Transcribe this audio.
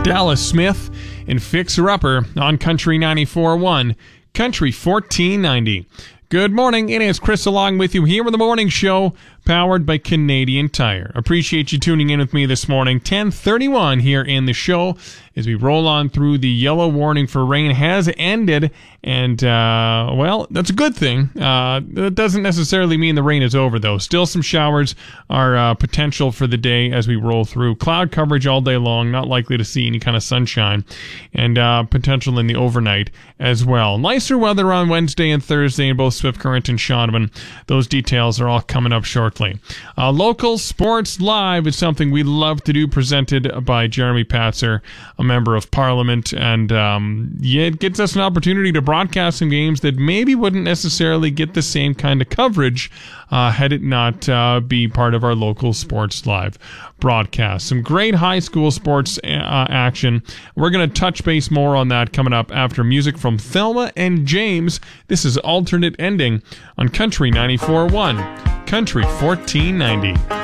Dallas Smith and Fixer Upper on Country 94.1, Country 1490. Good morning, it is Chris along with you here with the morning show, powered by Canadian Tire. Appreciate you tuning in with me this morning. 10:31 here in the show as we roll on through. The yellow warning for rain has ended, and well, that's a good thing. That doesn't necessarily mean the rain is over, though. Still some showers are potential for the day as we roll through. Cloud coverage all day long, not likely to see any kind of sunshine, and potential in the overnight as well. Nicer weather on Wednesday and Thursday in both Swift Current and Shaunavon. Those details are all coming up shortly. Local Sports Live is something we love to do, presented by Jeremy Patzer, a member of Parliament, and it gets us an opportunity to broadcast some games that maybe wouldn't necessarily get the same kind of coverage had it not be part of our Local Sports Live broadcast. Some great high school sports action. We're going to touch base more on that coming up after music from Thelma and James. This is Alternate Ending on Country 94.1, Country 1490.